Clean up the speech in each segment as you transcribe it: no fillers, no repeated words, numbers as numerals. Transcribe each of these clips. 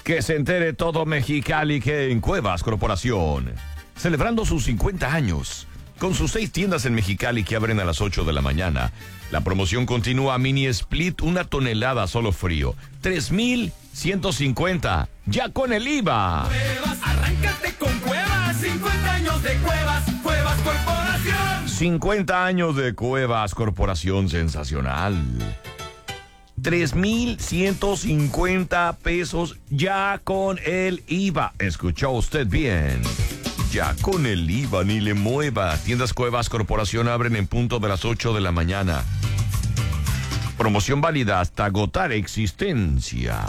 Que se entere todo Mexicali que en Cuevas Corporación, celebrando sus 50 años, con sus 6 tiendas en Mexicali que abren a las 8 de la mañana. La promoción continúa. Mini Split, 1 tonelada solo frío, 3,150, ya con el IVA. Cuevas, arráncate con Cuevas, 50 años de Cuevas, Cuevas Corporación. 50 años de Cuevas Corporación, sensacional. 3,150 pesos ya con el IVA. ¿Escuchó usted bien? Ya con el IVA, ni le mueva. Tiendas Cuevas Corporación abren en punto de las 8 de la mañana. Promoción válida hasta agotar existencias.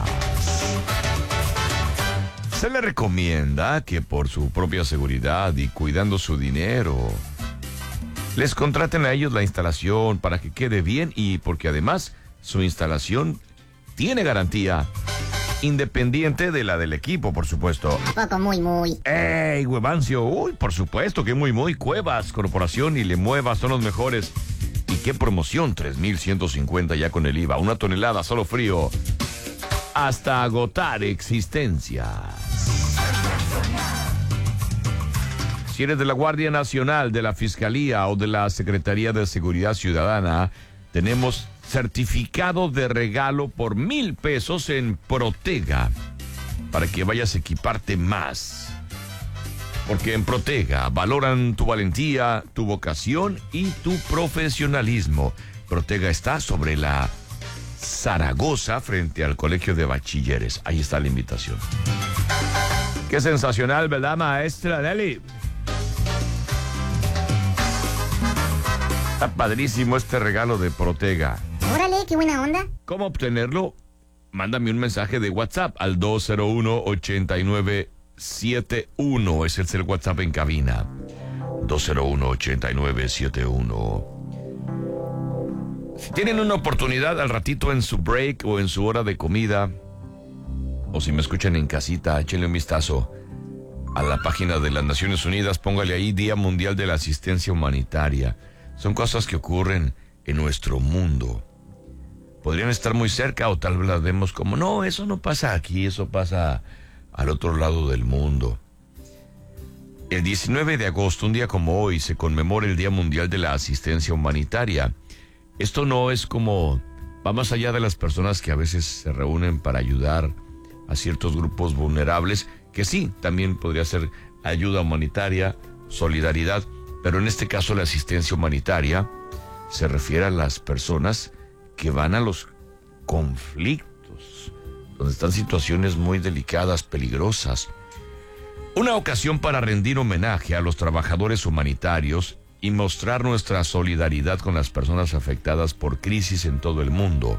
Se le recomienda que por su propia seguridad y cuidando su dinero, les contraten a ellos la instalación para que quede bien y porque además su instalación tiene garantía, independiente de la del equipo, por supuesto. ¿A poco muy? ¡Ey, Huevancio! Uy, por supuesto que muy. Cuevas Corporación y Le Mueva son los mejores. ¿Y qué promoción? 3,150 ya con el IVA. 1 tonelada solo frío. Hasta agotar existencias. Si eres de la Guardia Nacional, de la Fiscalía o de la Secretaría de Seguridad Ciudadana, tenemos certificado de regalo por 1,000 pesos en Protega para que vayas a equiparte más. Porque en Protega valoran tu valentía, tu vocación y tu profesionalismo. Protega está sobre la Zaragoza frente al Colegio de Bachilleres. Ahí está la invitación. Qué sensacional, ¿verdad, maestra Nelly? Está padrísimo este regalo de Protega. Órale, qué buena onda. ¿Cómo obtenerlo? Mándame un mensaje de WhatsApp al 201-8971. Ese es el WhatsApp en cabina. 201-8971. Si tienen una oportunidad al ratito en su break o en su hora de comida, o si me escuchan en casita, échenle un vistazo a la página de las Naciones Unidas. Póngale ahí Día Mundial de la Asistencia Humanitaria. Son cosas que ocurren en nuestro mundo. Podrían estar muy cerca o tal vez las vemos como, no, eso no pasa aquí, eso pasa al otro lado del mundo. El 19 de agosto, un día como hoy, se conmemora el Día Mundial de la Asistencia Humanitaria. Esto no es como, va más allá de las personas que a veces se reúnen para ayudar a ciertos grupos vulnerables, que sí, también podría ser ayuda humanitaria, solidaridad, pero en este caso la asistencia humanitaria se refiere a las personas que van a los conflictos, donde están situaciones muy delicadas, peligrosas. Una ocasión para rendir homenaje a los trabajadores humanitarios y mostrar nuestra solidaridad con las personas afectadas por crisis en todo el mundo.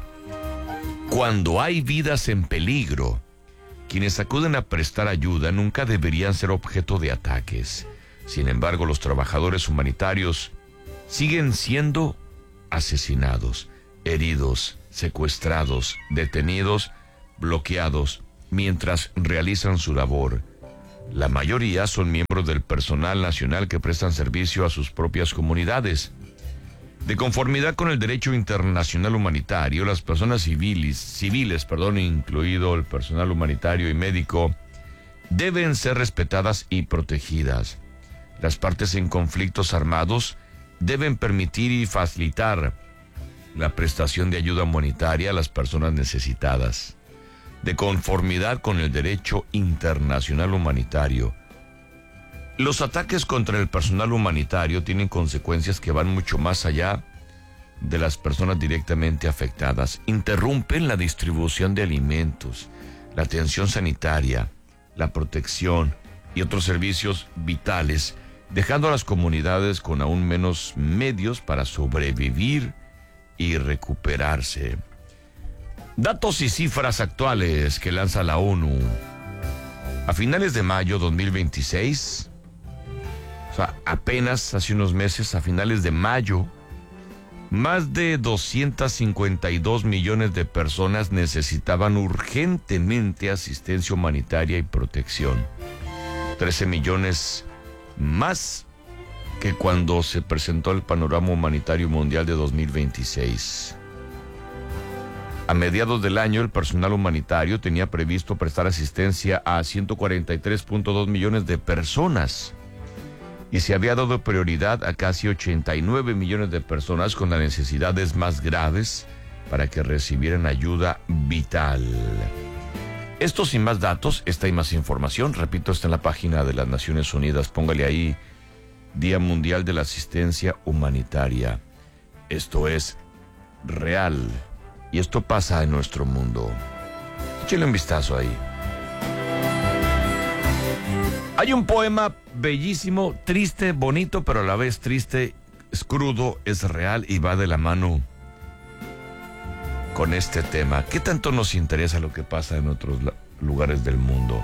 Cuando hay vidas en peligro, quienes acuden a prestar ayuda nunca deberían ser objeto de ataques. Sin embargo, los trabajadores humanitarios siguen siendo asesinados, heridos, secuestrados, detenidos, bloqueados, mientras realizan su labor. La mayoría son miembros del personal nacional que prestan servicio a sus propias comunidades. De conformidad con el derecho internacional humanitario, las personas civiles, incluido el personal humanitario y médico, deben ser respetadas y protegidas. Las partes en conflictos armados deben permitir y facilitar la prestación de ayuda humanitaria a las personas necesitadas, de conformidad con el derecho internacional humanitario. Los ataques contra el personal humanitario tienen consecuencias que van mucho más allá de las personas directamente afectadas. Interrumpen la distribución de alimentos, la atención sanitaria, la protección y otros servicios vitales, dejando a las comunidades con aún menos medios para sobrevivir y recuperarse. Datos y cifras actuales que lanza la ONU. A finales de mayo 2026, o sea, apenas hace unos meses, a finales de mayo, más de 252 millones de personas necesitaban urgentemente asistencia humanitaria y protección. 13 millones más que cuando se presentó el Panorama Humanitario Mundial de 2026. A mediados del año, el personal humanitario tenía previsto prestar asistencia a 143.2 millones de personas y se había dado prioridad a casi 89 millones de personas con las necesidades más graves para que recibieran ayuda vital. Esto sin más datos, esta y más información, repito, está en la página de las Naciones Unidas. Póngale ahí, Día Mundial de la Asistencia Humanitaria. Esto es real y esto pasa en nuestro mundo. Échale un vistazo ahí. Hay un poema bellísimo, triste, bonito, pero a la vez triste, es crudo, es real y va de la mano con este tema. ¿Qué tanto nos interesa lo que pasa en otros lugares del mundo?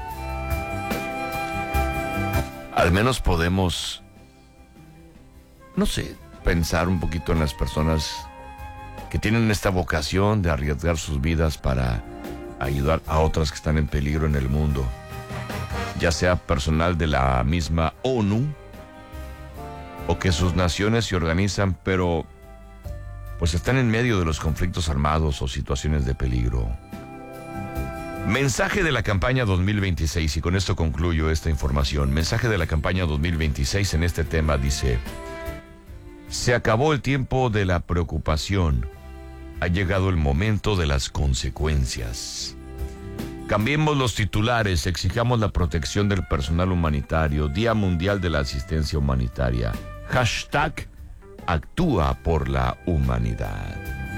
Al menos podemos, no sé, pensar un poquito en las personas que tienen esta vocación de arriesgar sus vidas para ayudar a otras que están en peligro en el mundo, ya sea personal de la misma ONU o que sus naciones se organizan, pero pues están en medio de los conflictos armados o situaciones de peligro. Mensaje de la campaña 2026, y con esto concluyo esta información. Mensaje de la campaña 2026 en este tema dice: se acabó el tiempo de la preocupación, ha llegado el momento de las consecuencias. Cambiemos los titulares, exijamos la protección del personal humanitario, Día Mundial de la Asistencia Humanitaria. #Actúa por la humanidad.